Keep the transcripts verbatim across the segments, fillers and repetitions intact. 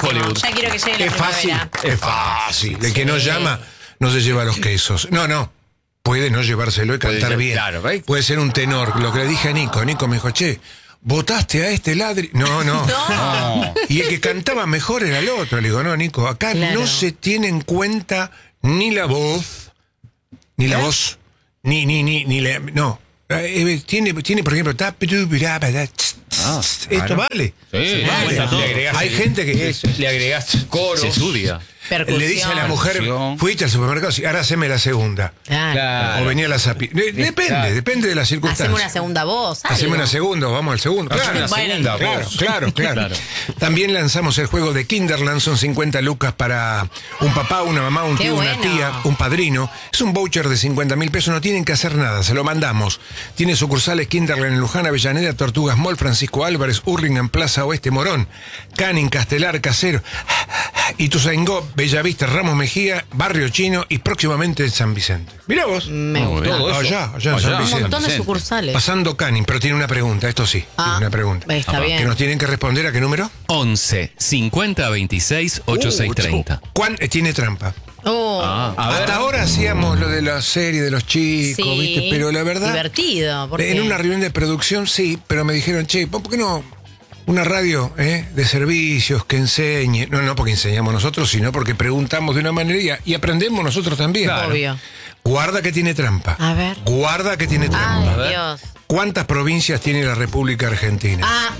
Hollywood. Ya quiero que llegue la Es fácil, primavera. es fácil. El que Sí. no llama no se lleva los quesos. No, no. Puede no llevárselo y Puede cantar ser, bien. claro, ¿ves? Puede ser un tenor. Lo que le dije a Nico. Nico me dijo, che, ¿votaste a este ladri? No, no. No. Y el que cantaba mejor era el otro. Le digo, no, Nico, acá Claro. no se tiene en cuenta ni la voz, ni la voz, ni, ni, ni, ni la... No. Eh, tiene, tiene, por ejemplo, tap, tu, bira, bada, tss, Ah, tss. Esto claro. vale. Sí, Vale. le agregás- Hay gente que le agregás coros. Se estudia. Percusión. le dice a la mujer, Percusión. fuiste al supermercado, sí, ahora haceme la segunda. Claro. Claro. O venía la zapi. De- depende, Claro. depende de las circunstancias. Hacemos una segunda voz. algo. Hacemos una segunda, vamos al segundo. Hacemos Claro, una Bueno, segunda claro, voz. claro, claro, Claro. También lanzamos el juego de Kinderland, son cincuenta lucas para un papá, una mamá, un Qué tío, una bueno. tía, un padrino. Es un voucher de cincuenta mil pesos, no tienen que hacer nada, se lo mandamos. Tiene sucursales Kinderland en Luján, Avellaneda, Tortugas Mall, Francisco Álvarez, Hurlingham, Plaza Oeste, Morón, Canning, Castelar, Casero, Ituzaingó, Bellavista, Ramos Mejía, Barrio Chino y próximamente en San Vicente. Mirá vos. Me Muy gusta. bien. Todo eso. Allá, allá en Allá. San Un Vicente. montón de Vicente. sucursales. Pasando Canning, pero tiene una pregunta, esto sí, Ah, tiene una pregunta. está bien. Que nos tienen que responder a qué número. once cincuenta veintiséis ochenta y seis treinta. ¿Cuán, eh, tiene trampa. Oh, Ah, A ver. Hasta ahora hacíamos lo de la serie de los chicos, sí. ¿viste? Pero la verdad, Divertido. porque- en una reunión de producción sí, pero me dijeron, che, ¿por qué no una radio eh, de servicios que enseñe? No, no porque enseñamos nosotros, sino porque preguntamos de una manera y, y aprendemos nosotros también. Claro. Obvio. Guarda que tiene trampa. A ver. Guarda que tiene trampa. Ay, ver. Dios. ¿Cuántas provincias tiene la República Argentina? Ah,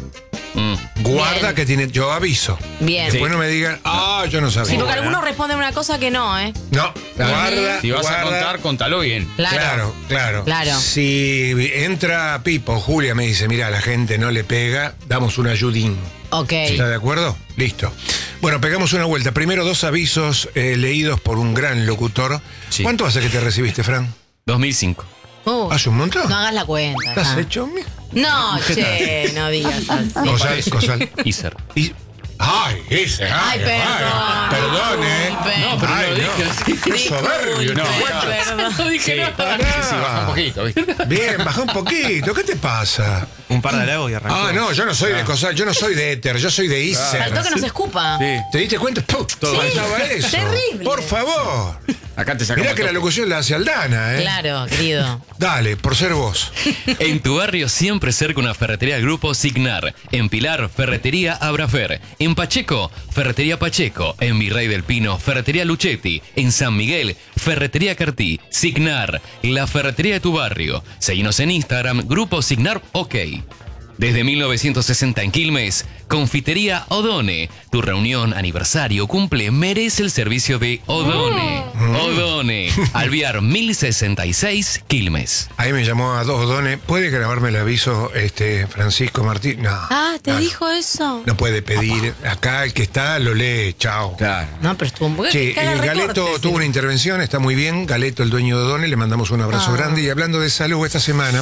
Mm. Guarda bien. que tiene, yo aviso. bien. Después no me digan, ah, yo no sabía. Sí, porque Buena. algunos responden una cosa que no, ¿eh? No, guarda. Si vas a guarda. contar, contalo bien. Claro. Claro, claro. Claro. Si entra Pipo, Julia me dice, mira, la gente no le pega, damos un ayudín. Ok. ¿Está de acuerdo? Listo. Bueno, pegamos una vuelta. Primero dos avisos eh, leídos por un gran locutor. Sí. ¿Cuánto hace que te recibiste, Fran? dos mil cinco. Uh, ¿Hace un montón? no hagas la cuenta. ¿Estás ya. hecho? mi- No, che, no digas así. Cosal, cosal. Iser. Y- Ay, ese, Ay, perdón. Perdón, ¿eh? No, pero Ay, lo dije no. así. Qué soberbio, no. Disculpe, bueno. perdón. No dije Sí. nada. Pará. Sí, baja un poquito, ¿viste? Bien, bajó un poquito. ¿Qué te pasa? Un par de lagos y arrancó. Ah, no, yo no soy de cosal, yo no soy de éter, yo soy de Iser. Faltó que nos escupa. Sí. ¿Te diste cuenta? ¡Pum! Faltaba eso. terrible. Por favor. Acá te sacamos Mirá que la todo. locución la hace Aldana, ¿eh? Claro, querido. Dale, por ser vos. En tu barrio siempre cerca una ferretería Grupo Signar. En Pilar, Ferretería Abrafer. En Pacheco, Ferretería Pacheco. En Virrey del Pino, Ferretería Luchetti. En San Miguel, Ferretería Cartí. Signar, la ferretería de tu barrio. Seguinos en Instagram, Grupo Signar OK. Desde mil novecientos sesenta en Quilmes, Confitería Odone. Tu reunión, aniversario, cumple, merece el servicio de Odone. Odone. Alviar mil sesenta y seis, Quilmes. Ahí me llamó a dos dones. ¿Puede grabarme el aviso, este, Francisco Martín? No. Ah, ¿te no, dijo eso? No puede pedir. Acá el que está lo lee. Chao. Claro. No, pero estuvo un poco. Sí, que haga eh, Galeto recortes, tuvo sí. una intervención, está muy bien. Galeto, el dueño de Odone, le mandamos un abrazo Ah. grande. Y hablando de salud, esta semana,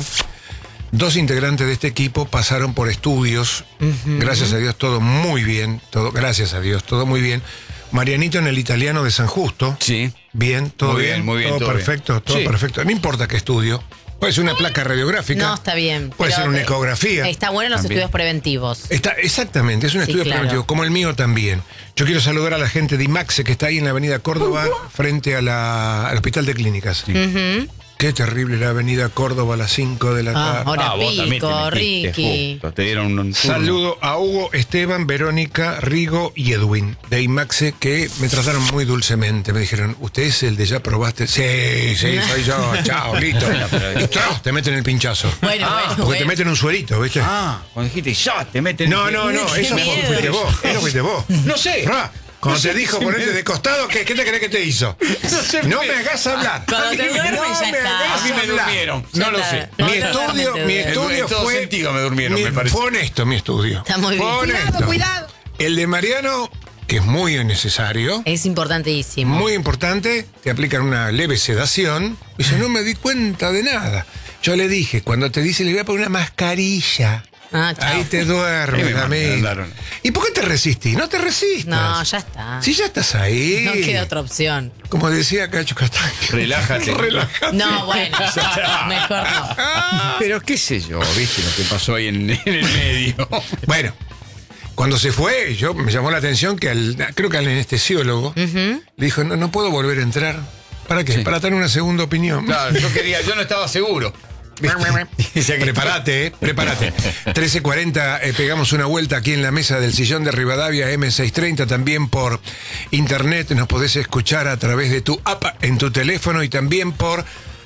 dos integrantes de este equipo pasaron por estudios. Gracias a Dios, todo muy bien. Todo, gracias a Dios, todo muy bien. Marianito en el italiano de San Justo. Sí. Bien, todo Muy bien, bien, muy bien, todo, todo bien. perfecto, todo Sí. perfecto. No importa qué estudio. Puede ser una placa radiográfica. No, está bien. Puede pero ser una te- ecografía. Está bueno en los También. estudios preventivos. Está, exactamente, es un Sí, estudio claro. preventivo, como el mío también. Yo quiero saludar a la gente de IMAXE que está ahí en la avenida Córdoba, frente a la- al Hospital de Clínicas. Ujú. Qué terrible la avenida Córdoba a las cinco de la Ah, tarde. ahora vos también te Pico, metiste Ricky. justo, te dieron un, un Saludo a Hugo, Esteban, Verónica, Rigo y Edwin de IMAXE que me trataron muy dulcemente. Me dijeron, ¿usted es el de ya probaste? Sí, sí, soy yo. Chao, listo. Y ¡tras! Te meten el pinchazo. Bueno, Ah, bueno. Porque bueno. te meten un suerito, ¿viste? Ah, cuando dijiste ya, te meten. No, no, no, Qué eso fue- miedo. fuiste vos. Eso fuiste vos. No sé. Fra, cuando No te sé dijo si ponerte me- de costado, ¿qué, qué te crees que te hizo? sé, No me- me hagas hablar. Cuando te No duermes, ya me está. hagas A mí me hablar. durmieron. Ya No lo está. sé. No, Mi totalmente estudio, mi duerme. estudio En todo fue. sentido me durmieron, mi- me parece. Fue honesto mi estudio. Está muy bien. Fue honesto. El de Mariano, que es muy necesario, Es importantísimo. muy importante, te aplican una leve sedación. Dice, no me di cuenta de nada. Yo le dije, cuando te dice, le voy a poner una mascarilla. Ah, chao. Ahí te duermes, Ahí me amigo. mandaron. ¿Y por qué te resistís? No te resistas. No, ya está. Si ya estás ahí. No queda otra opción. Como decía Cacho Castaño. Relájate. Relájate. No, bueno. Mejor no. Pero qué sé yo, viste lo que pasó ahí en, en el medio. Bueno, Cuando se fue, yo me llamó la atención que al, creo que al anestesiólogo Ujú. le dijo, no, no puedo volver a entrar. ¿Para qué? Sí. Para tener una segunda opinión. Claro, yo quería, yo no estaba seguro. Prepárate, eh, prepárate. trece cuarenta, eh, pegamos una vuelta aquí en la mesa del sillón de Rivadavia, eme seiscientos treinta, también por internet. Nos podés escuchar a través de tu app en tu teléfono y también por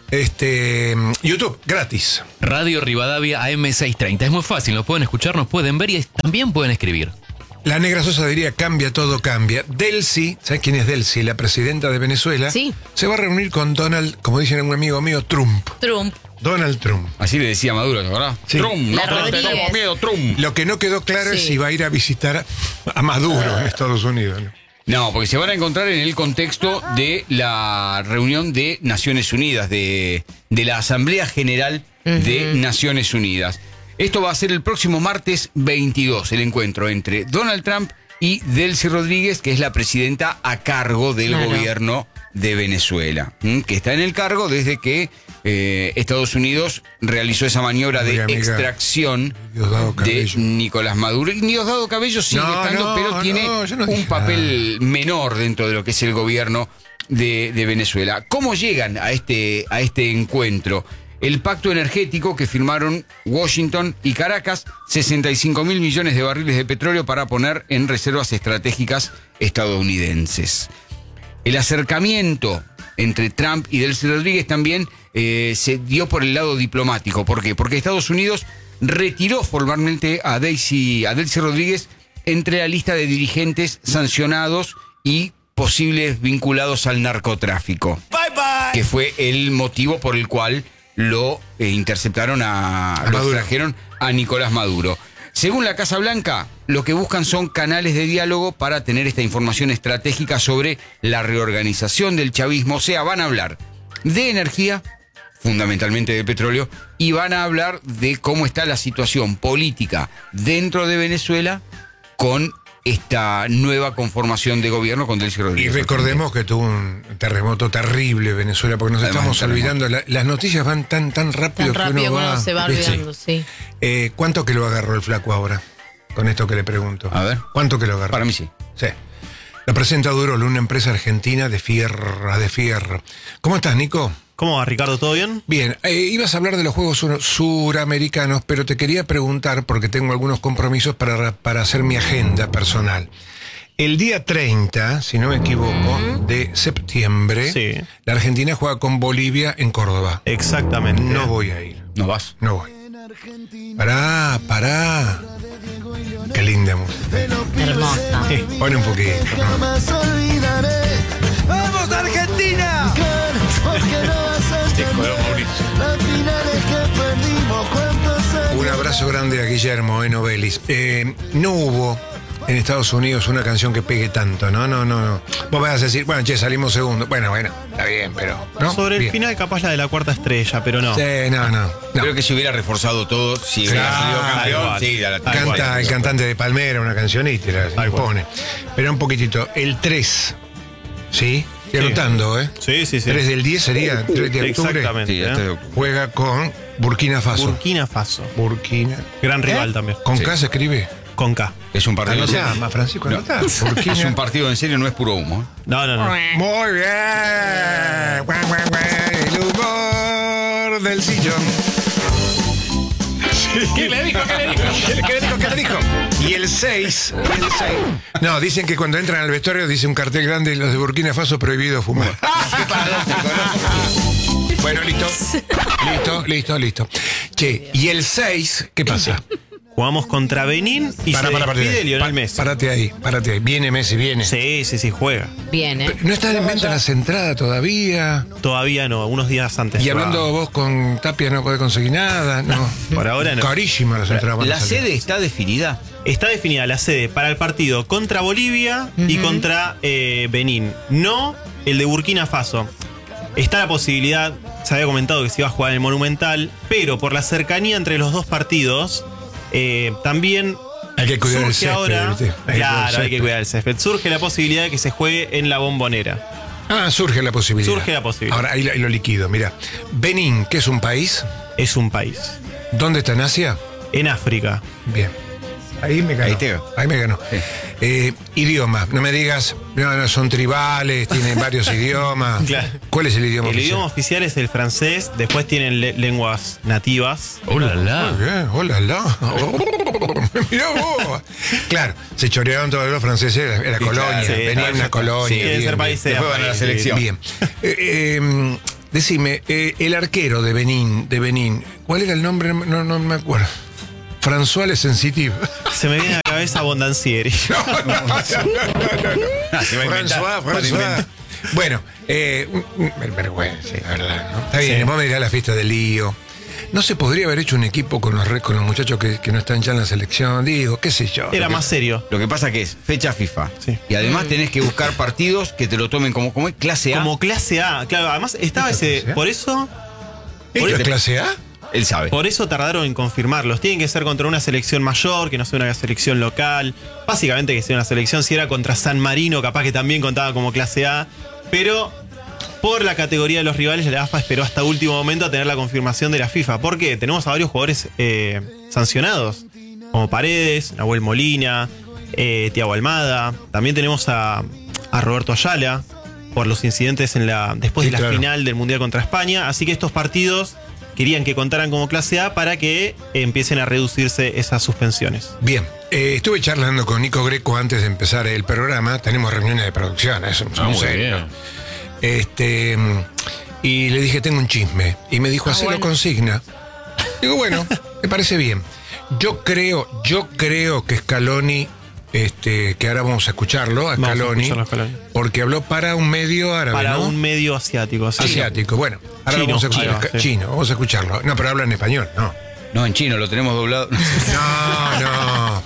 este YouTube, gratis. Radio Rivadavia A M seiscientos treinta. Es muy fácil, nos pueden escuchar, nos pueden ver y también pueden escribir. La Negra Sosa diría, cambia, todo cambia. Delcy, ¿sabes quién es Delcy? La presidenta de Venezuela. Sí. Se va a reunir con Donald, como dicen un amigo mío, Trump. Trump. Donald Trump. Así le decía Maduro, ¿verdad? Sí. Trump, no La te Rodríguez. tenemos miedo, Trump. Lo que no quedó claro es Sí. si va a ir a visitar a Maduro en Estados Unidos, ¿no? No, porque se van a encontrar en el contexto de la reunión de Naciones Unidas, de, de la Asamblea General de Naciones Unidas. Esto va a ser el próximo martes veintidós, el encuentro entre Donald Trump y Delcy Rodríguez, que es la presidenta a cargo del Claro. gobierno de Venezuela, ¿m? Que está en el cargo desde que eh, Estados Unidos realizó esa maniobra Amiga, de amiga. extracción Diosdado de Cabello. Nicolás Maduro. Y Diosdado Cabello sigue No, estando, no, pero no, tiene yo no dije un papel menor dentro de lo que es el gobierno de, de Venezuela. ¿Cómo llegan a este, a este encuentro? El pacto energético que firmaron Washington y Caracas, sesenta y cinco mil millones de barriles de petróleo para poner en reservas estratégicas estadounidenses. El acercamiento entre Trump y Delcy Rodríguez también eh, se dio por el lado diplomático. ¿Por qué? Porque Estados Unidos retiró formalmente a Delcy, a Delcy Rodríguez entre la lista de dirigentes sancionados y posibles vinculados al narcotráfico. Bye bye. Que fue el motivo por el cual lo eh, interceptaron a, A lo Maduro. trajeron a Nicolás Maduro. Según la Casa Blanca, lo que buscan son canales de diálogo para tener esta información estratégica sobre la reorganización del chavismo. O sea, van a hablar de energía, fundamentalmente de petróleo, y van a hablar de cómo está la situación política dentro de Venezuela con esta nueva conformación de gobierno con Delcy Y Rodríguez. recordemos que tuvo un terremoto terrible Venezuela, porque nos Además, estamos un terremoto. olvidando. La- las noticias van tan tan rápido, Tan rápido que que uno va, uno se va ¿viste? olvidando, sí. Eh, ¿Cuánto que lo agarró el flaco ahora? Con esto que le pregunto. A ver. ¿Cuánto que lo agarró? Para mí sí. Sí. Lo presenta Durol, una empresa argentina de fierra, de fierro. ¿Cómo estás, Nico? ¿Cómo va, Ricardo? ¿Todo bien? Bien, eh, ibas a hablar de los Juegos Sur- Suramericanos, pero te quería preguntar, porque tengo algunos compromisos para, para hacer mi agenda personal. El día treinta, si no me equivoco, de septiembre, Sí. la Argentina juega con Bolivia en Córdoba. Exactamente. No voy a ir, No vas. no voy. Pará, pará. Qué linda música. Hermosa. Pon un poquito. ¿no? Jamás olvidaré. ¡Vamos, Argentina! Porque no vas a entender las finales que perdimos. ¿Cuántos años? Un abrazo grande a Guillermo Enovelis. Eh, no hubo en Estados Unidos una canción que pegue tanto, ¿no? No, no, no. Vos vas a decir, bueno, che, salimos segundo. Bueno, bueno, está bien, pero. ¿no? Sobre el Bien. final, capaz la de la cuarta estrella, pero no. Sí, no, no. no. Creo que se hubiera reforzado todo si hubiera Claro, salido campeón. igual. Sí, a la- Tal Canta cual. el cantante de Palmera, una cancionita, y la Tal impone. Pero un poquitito. El tres, ¿sí? Estoy Sí. anotando, ¿eh? Sí, sí, sí. tres del diez sería, tres de octubre. Exactamente. Sí, ¿eh? este- Juega con Burkina Faso. Burkina Faso. Burkina. Gran rival ¿Eh? también. ¿Con Sí. K se escribe? Con K. es un partido en Anotá, serio. más Francisco, No. anotá. Burkina. Es un partido en serio, no es puro humo. ¿eh? No, no, no. Muy bien. Guau, guau, guau. El humor del sillón. ¿Qué le dijo? ¿Qué le dijo? ¿Qué le, qué le dijo? ¿Qué le dijo? Y el seis. El seis. No, dicen que cuando entran al vestuario dice un cartel grande, los de Burkina Faso prohibido fumar. Bueno, listo. Listo, listo, listo. Che, y el seis, ¿qué pasa? Jugamos contra Benín y Pará, se pará, pará. despide Lionel Pa- Messi. Párate ahí, párate ahí. Viene Messi, viene. Sí, sí, sí, juega. Bien, ¿eh? ¿No están en venta las entradas todavía? Todavía no, unos días antes. Y se va. hablando vos con Tapia no podés conseguir nada, no. Por ahora no. Carísimas las entradas. van a ¿La salir. sede está definida? Está definida la sede para el partido contra Bolivia y contra eh, Benín. No el de Burkina Faso. Está la posibilidad, se había comentado que se iba a jugar en el Monumental, pero por la cercanía entre los dos partidos, eh, también Hay que cuidar el surge césped, ahora. ¿viste? Hay que cuidar el Claro, hay que césped. cuidar el césped. Surge la posibilidad de que se juegue en la Bombonera. Ah, surge la posibilidad. Surge la posibilidad. Ahora, ahí lo, ahí lo liquido, mira. Benín, que es un país, Es un país. ¿dónde está en Asia? En África. Bien. Ahí me ganó. Ahí te- Ahí me ganó. Sí. Eh, idioma. No me digas, no, no, son tribales, tienen varios idiomas. Claro. ¿Cuál es el idioma El oficial? idioma oficial es el francés, después tienen le- lenguas nativas. Hola, Muy la. bien, hola, la. Oh, mirá vos. Claro, se chorearon todos los franceses, era, era Sí, colonia, claro, sí, venían claro, una ya colonia. Sí, deben bien, ser bien. países. Después van a la países. selección. Bien. Eh, eh, decime, eh, el arquero de Benín, de Benín, ¿cuál era el nombre? No, no me acuerdo. François Le Sensitive. Se me viene a la cabeza Bondancieri. No, no, no, no, no, no. Ah, se va a inventar, François, para François. inventar. Bueno, eh, me vergüenza, la verdad, ¿no? Está bien, Sí. vos me dirás la fiesta del lío. No se podría haber hecho un equipo con los, re- con los muchachos que, que no están ya en la selección, digo, qué sé yo. Era más serio. Lo que pasa que es fecha FIFA. Sí. Y además tenés que buscar partidos que te lo tomen como, como es clase A. Como clase A. Claro, además estaba ese. clase A? Por eso. ¿Esto es clase A? Él sabe. Por eso tardaron en confirmarlos. Tienen que ser contra una selección mayor, que no sea una selección local. Básicamente que sea una selección. Si era contra San Marino, capaz que también contaba como clase A. Pero por la categoría de los rivales, la AFA esperó hasta último momento a tener la confirmación de la FIFA. ¿Por qué? Tenemos a varios jugadores eh, sancionados, como Paredes, Nahuel Molina, eh, Thiago Almada. También tenemos a, a Roberto Ayala por los incidentes en la después Sí, de la claro. final del Mundial contra España. Así que estos partidos querían que contaran como clase A para que empiecen a reducirse esas suspensiones. Bien, eh, estuve charlando con Nico Greco antes de empezar el programa. Tenemos reuniones de producción, eso es Ah, muy muy serio. bien. Este, mm, y le dije, tengo un chisme. Y me dijo, Ah, hacelo bueno. consigna. Digo, bueno, me parece bien. Yo creo, yo creo que Scaloni, este, que ahora vamos a escucharlo, a Vamos a Scaloni, escucharlo a Scaloni. porque habló para un medio árabe, Para ¿no? un medio asiático. sí. Asiático. Bueno, ahora Chino, lo vamos a escuchar. ahí va, sí. Chino, vamos a escucharlo. No, pero habla en español, no. No, en chino lo tenemos doblado. No, no.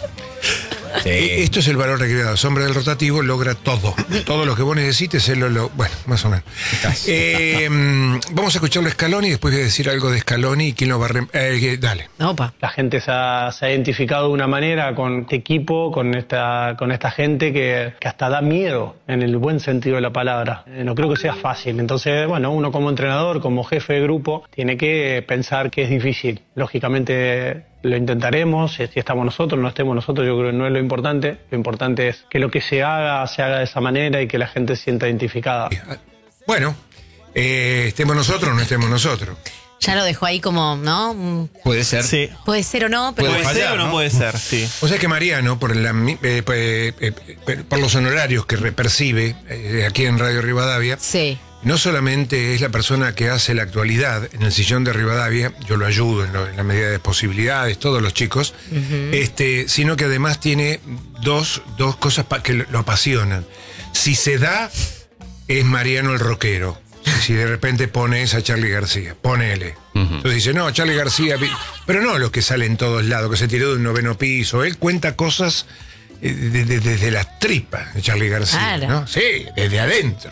Eh, Esto es el valor recreado. Hombre del rotativo logra todo. Todo lo que vos necesites, él lo, lo- bueno, más o menos. Eh, mm, vamos a escucharlo a Scaloni y después voy a decir algo de Scaloni y quién lo va a... rem- eh, que- dale. Opa. La gente se ha, se ha identificado de una manera con este equipo, con esta, con esta gente que, que hasta da miedo en el buen sentido de la palabra. Eh, no creo que sea fácil. Entonces, bueno, uno como entrenador, como jefe de grupo, tiene que pensar que es difícil. Lógicamente lo intentaremos, si estamos nosotros, no estemos nosotros, yo creo que no es lo importante. Lo importante es que lo que se haga, se haga de esa manera y que la gente se sienta identificada. Bueno, eh, estemos nosotros o no estemos nosotros. Ya lo dejó ahí como, ¿no? Mm, Puede ser. Sí. Puede ser o no, pero ¿Puede fallar, ser o no, ¿no? puede ser? Sí. O sea que Mariano, por, la mi- eh, eh, eh, eh, por los honorarios que percibe eh, aquí en Radio Rivadavia, sí. no solamente es la persona que hace la actualidad en el sillón de Rivadavia, yo lo ayudo en, lo- en la medida de posibilidades, todos los chicos, este, sino que además tiene dos, dos cosas pa- que lo, lo apasionan. Si se da, es Mariano el rockero. Si de repente pones a Charly García, ponele. Entonces dice, no, Charly García, vi-". pero no lo que sale en todos lados, que se tiró de un noveno piso. Él cuenta cosas eh, de- de- desde las tripas de Charly García, Claro. ¿no? Sí, desde adentro.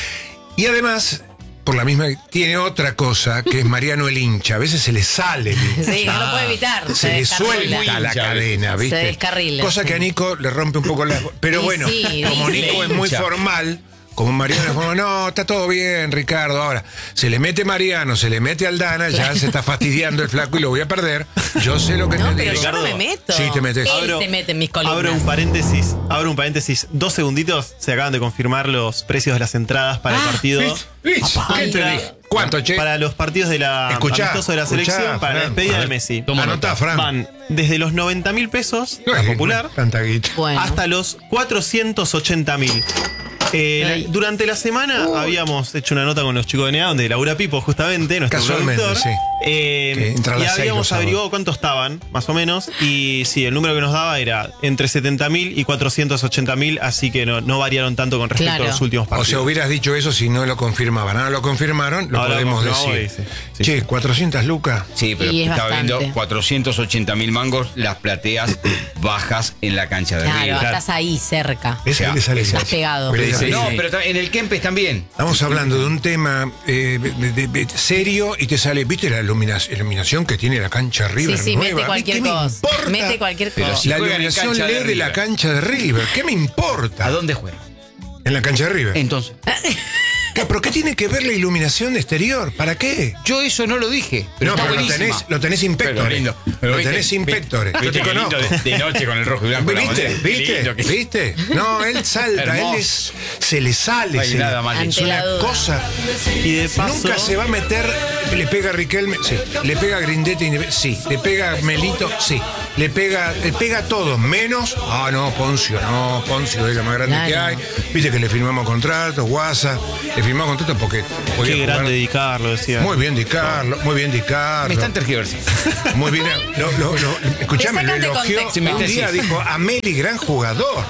Y además, por la misma, tiene otra cosa que es Mariano el hincha. A veces se le sale el hincha. Sí, no lo puede evitar. Se, Se le descarrila. suelta la Hincha, cadena, ¿viste? Se descarrila, Cosa sí. que a Nico le rompe un poco la... Pero Y bueno, sí, como dice. Nico es muy Hincha. formal, como Mariano es como, no, está todo bien, Ricardo. Ahora, se le mete Mariano, se le mete Aldana, ya se está fastidiando el flaco y lo voy a perder. Yo sé lo que No, te pero digo. yo no me meto. Sí, te metes. Él se mete en mis columnas. Abro un paréntesis, abro un paréntesis, dos segunditos, se acaban de confirmar los precios de las entradas para el Ah. partido. ¿Viste? ¿Viste? ¿Qué te Entra- dije? ¿Cuánto, che? Para los partidos de la Escuchá, amistoso de la escuchá, selección, para la Fran. despedida A de ver, Messi. toma Anotá, nota. Fran. Van desde los noventa mil pesos, No, la es que popular, tanta guita. Bueno. hasta los cuatrocientos ochenta mil. Eh, Ay. durante la semana habíamos hecho una nota con los chicos de N E A, donde labura Pipo, justamente, nuestro Casualmente, productor. sí. Eh, Que entra a y las seis habíamos los sábados. averiguado cuánto estaban, más o menos. Y sí, el número que nos daba era entre setenta mil y cuatrocientos ochenta mil, así que no, no variaron tanto con respecto Claro. a los últimos O partidos. sea, hubieras dicho eso si no lo confirmaban. Ahora lo confirmaron, lo Ahora podemos lo confirmamos decir. y sí. Sí, Che, sí. cuatrocientas lucas. Sí, pero Y es estaba bastante. viendo cuatrocientos ochenta mil mangos las plateas bajas en la cancha de Claro, River. estás ahí cerca. Ese sea, le sale estás gratis. pegado. Pero Sí, dice, No, sí. pero ta- en el Kempes también. Estamos hablando de un tema eh, de- de- de- serio y te sale, ¿viste la ilumina- iluminación que tiene la cancha de River? Sí, sí, nueva? mete cualquier ¿Qué me cosa. importa? Mete cualquier Pero cosa. si La juegan en iluminación cancha L de E D de la River. cancha de River. ¿Qué me importa? ¿A dónde juega? En la cancha de River. Entonces. ¿Qué, ¿Pero qué tiene que ver la iluminación exterior? ¿Para qué? Yo eso no lo dije. Pero No, está pero lo buenísima. tenés, lo tenés inspectore. Pero lindo. Pero Lo viste- tenés inspectore. Yo viste te qué lindo conozco. de, de noche con el rojo y blanco. la ¿Viste? bandera. Qué ¿Viste? lindo que- ¿Viste? No, él salta, Hermoso. él es, se le sale. No hay se le- nada más es lindo. una Ante la duda. cosa. Y de paso. Nunca se va a meter. Le pega a Riquelme, sí. Le pega a Grindetti, sí. Le pega a Melito, sí. Le pega, le pega a todos, menos. Ah, no, Poncio, no, Poncio es lo más grande Claro. que hay. Viste que le firmamos contratos, Guasa. Le firmamos contratos porque. podía Qué jugar. grande Di Carlo, decía. Muy bien, Di Carlo, muy bien, Di Me Carlo. están tergiversando. Muy bien, lo, lo, lo, escuchame, Te lo sacan de elogió. contexto. Un día dijo, Ameli, gran jugador.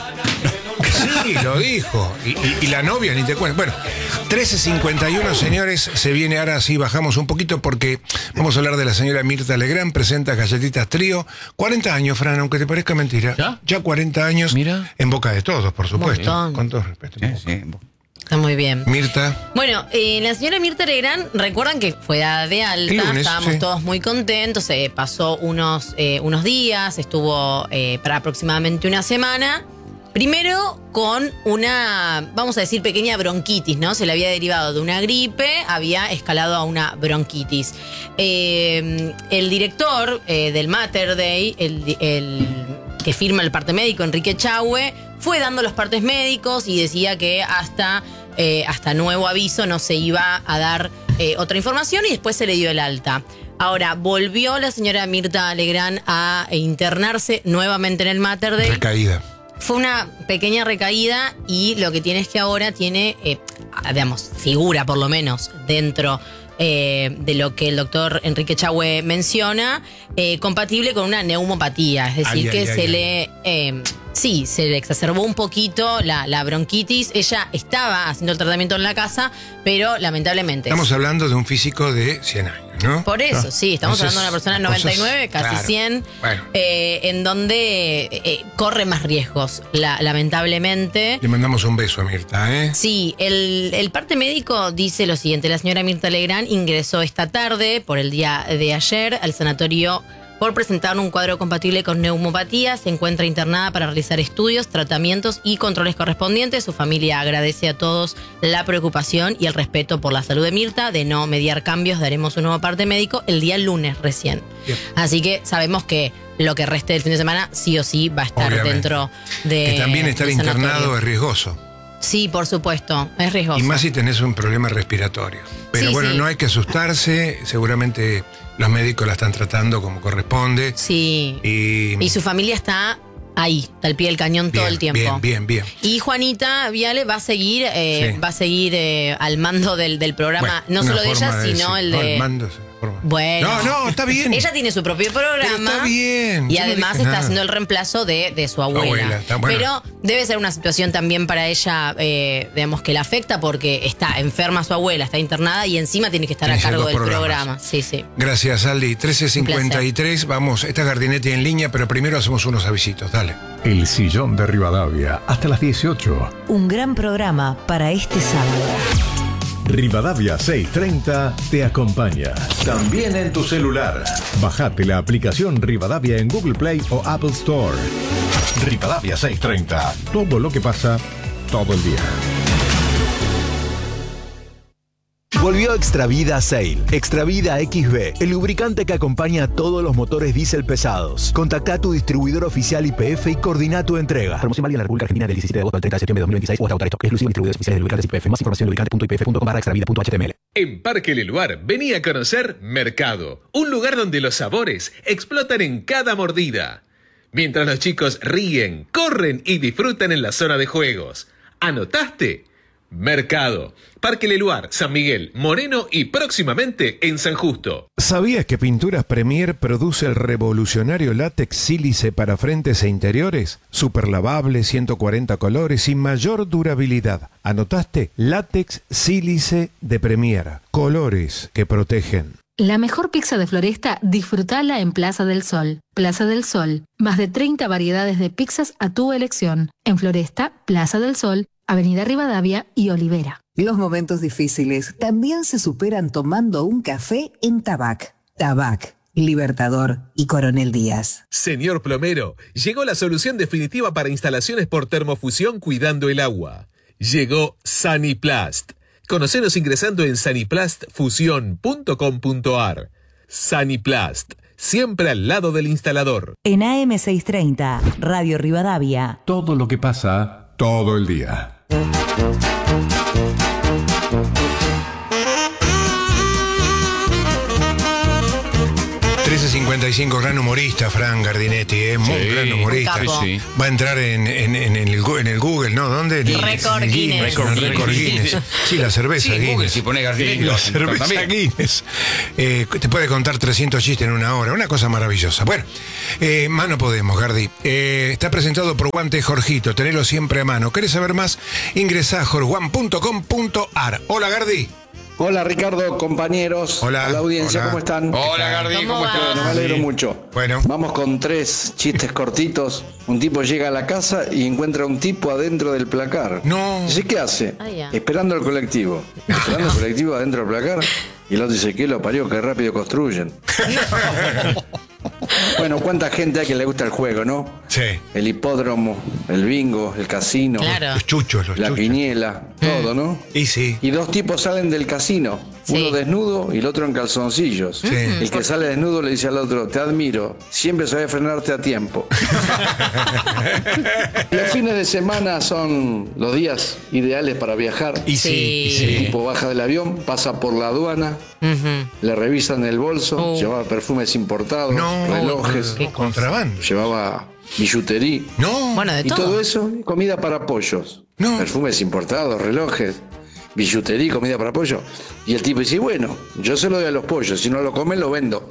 Sí, lo dijo. Y, y- y la novia, ni te cuento. Bueno, trece cincuenta y uno, señores, se viene ahora sí, bajamos un poquito porque vamos a hablar de la señora Mirta Legrand, presenta Galletitas Trío. cuarenta años, Fran, aunque te parezca mentira. ¿Ya? Ya cuarenta años. Mira. En boca de todos, por supuesto. montón. Con todo respeto. Eh, sí. Está muy bien. Mirta, Bueno, eh, la señora Mirta Legrand, recuerdan que fue dada de alta, El lunes, estábamos sí. todos muy contentos, eh, pasó unos, eh, unos días, estuvo eh, para aproximadamente una semana. Primero con una, vamos a decir, pequeña bronquitis, ¿no? Se le había derivado de una gripe, había escalado a una bronquitis. Eh, el director eh, del Mater Dei, el, el que firma el parte médico, Enrique Chahue, fue dando los partes médicos y decía que hasta, eh, hasta nuevo aviso no se iba a dar eh, otra información y después se le dio el alta. Ahora, volvió la señora Mirta Legrand a internarse nuevamente en el Mater Dei. recaída. Fue una pequeña recaída y lo que tiene es que ahora tiene, eh, digamos, figura por lo menos dentro eh, de lo que el doctor Enrique Chahue menciona, eh, compatible con una neumopatía. Es decir, Ay, que ay, se ay, le... eh, sí, se le exacerbó un poquito la, la bronquitis. Ella estaba haciendo el tratamiento en la casa, pero lamentablemente... Estamos hablando de un físico de cien años, ¿no? Por eso, ¿No? sí, estamos Entonces, hablando de una persona de cosas- noventa y nueve, casi claro. cien, Bueno. eh, en donde eh, corre más riesgos, la- lamentablemente. Le mandamos un beso a Mirta, ¿eh? Sí, el, el parte médico dice lo siguiente: la señora Mirta Legrand ingresó esta tarde, por el día de ayer, al sanatorio por presentar un cuadro compatible con neumopatía. Se encuentra internada para realizar estudios, tratamientos y controles correspondientes. Su familia agradece a todos la preocupación y el respeto por la salud de Mirta. De no mediar cambios, daremos un nuevo parte médico el día lunes recién. Bien. Así que sabemos que lo que reste del fin de semana sí o sí va a estar Obviamente. dentro de... Que también estar del internado sanatorio. es riesgoso. Sí, por supuesto, es riesgoso. Y más si tenés un problema respiratorio. Pero Sí, bueno, sí. no hay que asustarse. Seguramente los médicos la están tratando como corresponde. Sí. Y, Y su familia está ahí, está al pie del cañón todo bien, el tiempo. Bien, bien, bien. Y Juanita Viale va a seguir, eh, Sí. va a seguir eh, al mando del, del programa, Bueno, no una solo de ella, forma de sino decir- el no, de. mando es una forma. Bueno. No, no, está bien. Ella tiene su propio programa. Pero está bien, Y yo no además dije está nada. haciendo el reemplazo de, de su abuela. Abuela, está bueno. Pero debe ser una situación también para ella, eh, digamos, que la afecta porque está enferma su abuela, está internada y encima tiene que estar Tiene a que hacer cargo dos del programas. programa. Sí, sí. Gracias, Aldi. trece cincuenta y tres. Vamos, está Gardinetti en línea, pero primero hacemos unos avisitos. Dale. El Sillón de Rivadavia, hasta las dieciocho. Un gran programa para este sábado. Rivadavia seiscientos treinta te acompaña. También en tu celular. Bajate la aplicación Rivadavia en Google Play o Apple Store. Rivadavia seiscientos treinta. Todo lo que pasa, todo el día. Volvió Extravida Sail. Extravida X B, el lubricante que acompaña a todos los motores diésel pesados. Contacta a tu distribuidor oficial Y P F y coordina tu entrega. Promoción válida en la República Argentina del diecisiete de agosto al treinta de septiembre de dos mil veintiséis o hasta agotar stock. Exclusivo en distribuidores oficiales de lubricantes Y P F. Más información en lubricante punto i p f punto com barra extravida punto h t m l. En Parque Leluar, vení a conocer Mercado, un lugar donde los sabores explotan en cada mordida. Mientras los chicos ríen, corren y disfrutan en la zona de juegos. ¿Anotaste? Mercado, Parque Leluar, San Miguel, Moreno y próximamente en San Justo. ¿Sabías que Pinturas Premier produce el revolucionario látex sílice para frentes e interiores? Super lavable, ciento cuarenta colores y mayor durabilidad. ¿Anotaste? Látex sílice de Premier. Colores que protegen. La mejor pizza de Floresta, disfrutala en Plaza del Sol. Plaza del Sol, más de treinta variedades de pizzas a tu elección. En Floresta, Plaza del Sol, Avenida Rivadavia y Olivera. Los momentos difíciles también se superan tomando un café en Tabac. Tabac, Libertador y Coronel Díaz. Señor plomero, llegó la solución definitiva para instalaciones por termofusión cuidando el agua. Llegó Saniplast. Conocenos ingresando en saniplast fusión punto com punto ar. Saniplast, siempre al lado del instalador. En A M seiscientos treinta, Radio Rivadavia. Todo lo que pasa, todo el día. trece cincuenta y cinco, gran humorista, Fran Gardinetti, ¿eh? Muy Sí, gran humorista. capo. Sí. Va a entrar en, en, en, el, gu- en el Google, ¿no? ¿Dónde? En el- Récord en el Guinness. Récord Récord Récord Guinness. Guinness. Sí, la cerveza Sí, en Guinness. Google, si pone Gardinetti, la lo hacen cerveza también. Guinness. Eh, te puede contar trescientos chistes en una hora. Una cosa maravillosa. Bueno, eh, más no podemos, Gardi. Eh, está presentado por Guante Jorgito. Tenelo siempre a mano. ¿Querés saber más? Ingresá a jorjuan punto com punto ar. Hola, Gardi. Hola Ricardo, compañeros, Hola, a la audiencia, hola. ¿cómo están? Hola, Gardi, ¿Cómo ¿cómo va? estás? Bueno, me alegro Sí. mucho. Bueno. Vamos con tres chistes cortitos. Un tipo llega a la casa y encuentra a un tipo adentro del placar. No. Dice, ¿qué hace? Ah, ya. Esperando al colectivo. Esperando al colectivo adentro del placar. Y el otro dice, ¿qué lo parió? Qué rápido construyen. Bueno, ¿cuánta gente hay que le gusta el juego, no? Sí. El hipódromo, el bingo, el casino, Claro. Los chuchos, los la chuchos. quiniela, todo, ¿no? Y sí. Y dos tipos salen del casino, Sí. uno desnudo y el otro en calzoncillos. Sí. El que sale desnudo le dice al otro, te admiro, siempre sabes frenarte a tiempo. Los fines de semana son los días ideales para viajar. Y sí. y Sí. El sí. tipo baja del avión, pasa por la aduana, Ujú. le revisan el bolso, Oh. llevaba perfumes importados, No. relojes, Qué cosa. Contrabando. llevaba billutería. No. Bueno, de Y todo todo. eso, comida para pollos. No. Perfumes importados, relojes, billutería, comida para pollo. Y el tipo dice, bueno, yo se lo doy a los pollos, si no lo comen lo vendo.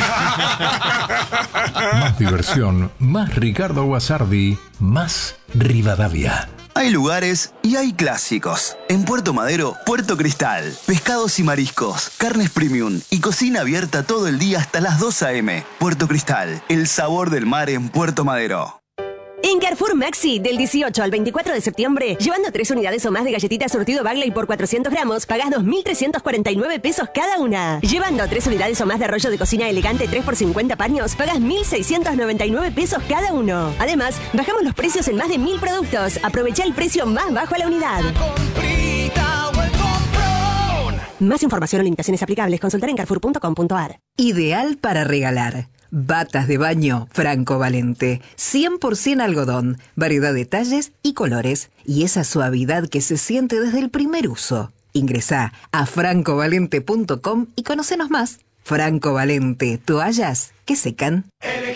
Más diversión, más Ricardo Guasardi, más Rivadavia. Hay lugares y hay clásicos. En Puerto Madero, Puerto Cristal. Pescados y mariscos, carnes premium y cocina abierta todo el día hasta las dos a eme. Puerto Cristal, el sabor del mar en Puerto Madero. En Carrefour Maxi, del dieciocho al veinticuatro de septiembre, llevando tres unidades o más de galletitas surtido Bagley por cuatrocientos gramos, pagás dos mil trescientos cuarenta y nueve pesos cada una. Llevando tres unidades o más de rollo de cocina elegante tres por cincuenta paños, pagás mil seiscientos noventa y nueve pesos cada uno. Además, bajamos los precios en más de mil productos. Aprovecha el precio más bajo a la unidad. Más información o limitaciones aplicables, consultar en carrefour punto com punto ar. Ideal para regalar. Batas de baño Franco Valente. cien por ciento algodón, variedad de talles y colores. Y esa suavidad que se siente desde el primer uso. Ingresá a franco valente punto com y conocenos más. Franco Valente, toallas que secan.